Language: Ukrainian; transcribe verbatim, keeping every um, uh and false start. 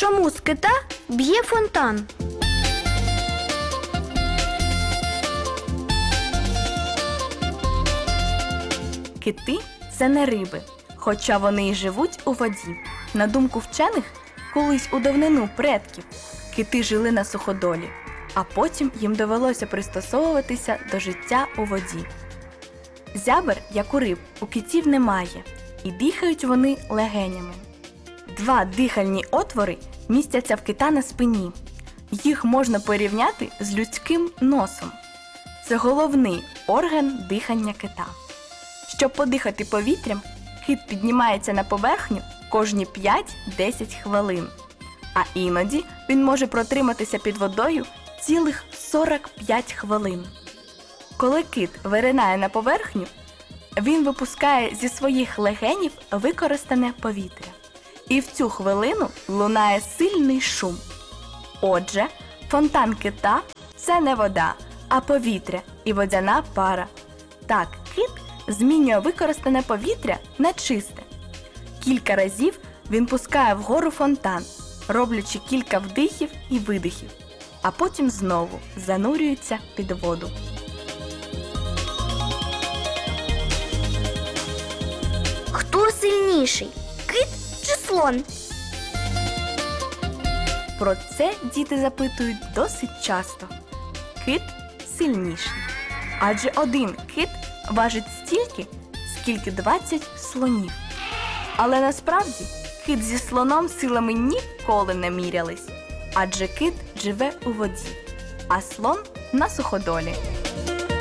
Чому з кита б'є фонтан? Кити – це не риби, хоча вони й живуть у воді. На думку вчених, колись у давнину предків кити жили на суходолі, а потім їм довелося пристосовуватися до життя у воді. Зябер, як у риб, у китів немає, і дихають вони легенями. Два дихальні отвори містяться в кита на спині. Їх можна порівняти з людським носом. Це головний орган дихання кита. Щоб подихати повітрям, кит піднімається на поверхню кожні п'ять-десять хвилин. А іноді він може протриматися під водою цілих сорок п'ять хвилин. Коли кит виринає на поверхню, він випускає зі своїх легенів використане повітря. І в цю хвилину лунає сильний шум. Отже, фонтан кита – це не вода, а повітря і водяна пара. Так, кит змінює використане повітря на чисте. Кілька разів він пускає вгору фонтан, роблячи кілька вдихів і видихів, а потім знову занурюється під воду. Хто сильніший? Кит чи слон? Про це діти запитують досить часто. Кит сильніший. Адже один кит важить стільки, скільки двадцять слонів. Але насправді кит зі слоном силами ніколи не мірялись. Адже кит живе у воді, а слон на суходолі.